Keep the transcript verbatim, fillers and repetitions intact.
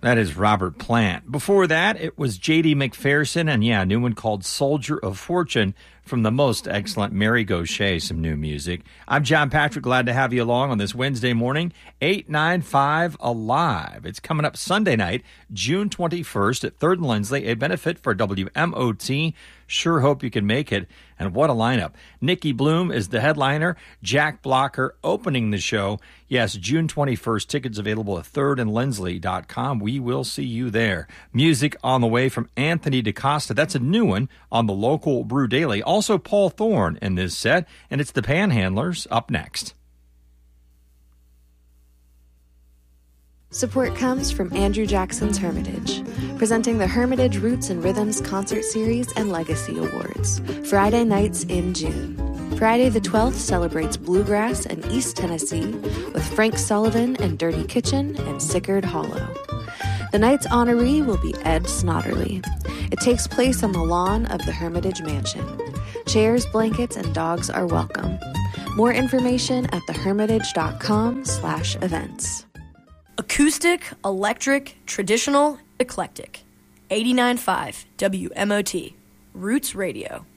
That is Robert Plant. Before that, it was J D McPherson, and yeah, a new one called Soldier of Fortune from the most excellent Mary Gaucher, some new music. I'm John Patrick, glad to have you along on this Wednesday morning, eight ninety-five Alive. It's coming up Sunday night, June twenty-first at third and Lindsley, a benefit for W M O T. Sure hope you can make it. And what a lineup. Nikki Bloom is the headliner, Jack Blocker opening the show. Yes, June twenty-first, tickets available at third and lindsley dot com. We will see you there. Music on the way from Anthony DaCosta. That's a new one on the local Brew Daily. Also Paul Thorne in this set, and it's the Panhandlers up next. Support comes from Andrew Jackson's Hermitage, presenting the Hermitage Roots and Rhythms Concert Series and Legacy Awards, Friday nights in June. Friday the twelfth celebrates bluegrass and East Tennessee with Frank Sullivan and Dirty Kitchen and Sickard Hollow. The night's honoree will be Ed Snodderly. It takes place on the lawn of the Hermitage Mansion. Chairs, blankets, and dogs are welcome. More information at thehermitage.com slash events. Acoustic, electric, traditional, eclectic. eighty-nine point five W M O T. Roots Radio.